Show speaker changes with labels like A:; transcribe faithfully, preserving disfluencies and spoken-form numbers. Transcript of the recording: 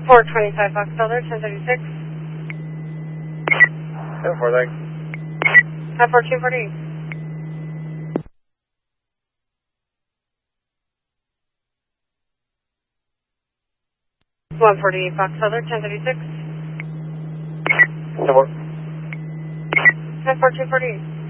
A: four twenty-five Fox Felder, ten thirty-six.
B: ten four, thanks.
A: ten four two forty-eight. one forty-eight Fox Felder, ten thirty-six.
B: ten four.
A: ten four two forty-eight.